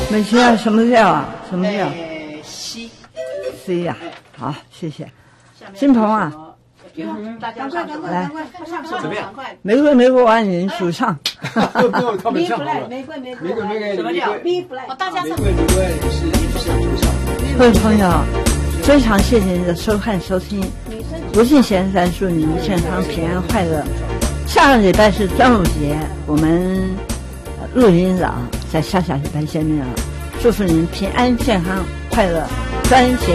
美琴啊，什么料啊？什么料 C 呀、好，谢谢。金鹏啊， 大家来， 怎么样？ 玫瑰王你数唱。 没有他们唱好了。 玫瑰什么料 ？B flat。大家唱。 玫瑰是主唱。 各位朋友，非常谢谢您的收看收听。不尽闲谈，祝你们健康平安快乐。下个礼拜是端午节，我们录音长在下礼拜见面了。祝福您平安健康快乐，端节。